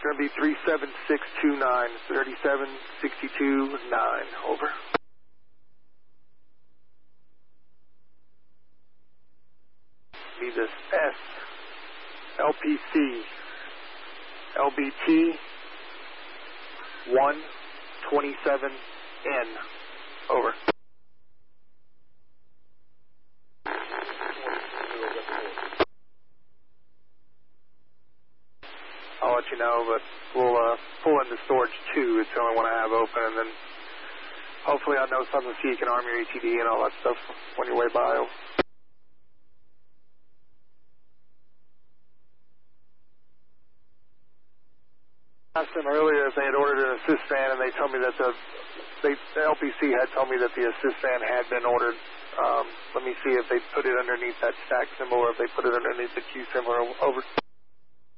going to be 37629, 37629, over. Be this S, LPC, LBT, 127N, over. I'll let you know, but we'll pull into storage 2. It's the only one I have open, and then hopefully I know something so you can arm your ETD and all that stuff on your way by. I asked them earlier if they had ordered an assist fan, and they told me that the LPC had told me that the assist fan had been ordered. Let me see if they put it underneath that stack symbol or if they put it underneath the Q symbol. Over.